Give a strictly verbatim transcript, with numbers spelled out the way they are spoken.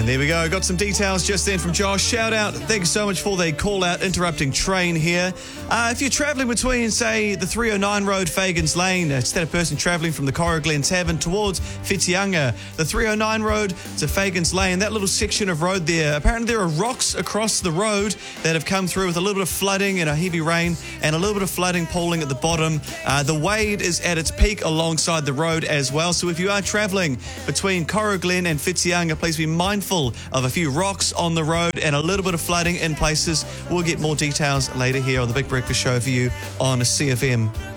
And there we go. Got some details just then from Josh. Shout out. Thanks so much for the call out interrupting train here. Uh, if you're travelling between, say, the three oh nine road, Fagan's Lane, it's that a person travelling from the Cora Glen Tavern towards Whitianga. The three oh nine road to Fagan's Lane, that little section of road there. Apparently there are rocks across the road that have come through with a little bit of flooding and a heavy rain and a little bit of flooding pooling at the bottom. Uh, the Wade is at its peak alongside the road as well. So if you are travelling between Cora Glen and Whitianga, please be mindful of a few rocks on the road and a little bit of flooding in places. We'll get more details later here on the Big Breakfast Show for you on C F M.